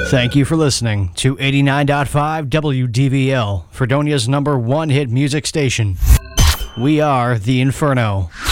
Thank you for listening to 89.5 WDVL, Fredonia's #1 hit music station. We are The Inferno.